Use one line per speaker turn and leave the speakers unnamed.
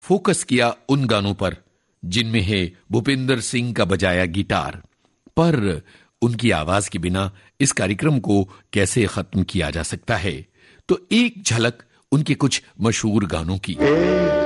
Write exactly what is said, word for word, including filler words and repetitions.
Focus किया उन गानों पर जिनमें है भूपिंदर सिंह का बजाया गिटार। पर उनकी आवाज के बिना इस कार्यक्रम को कैसे खत्म किया जा सकता है, तो एक झलक उनके कुछ मशहूर गानों की।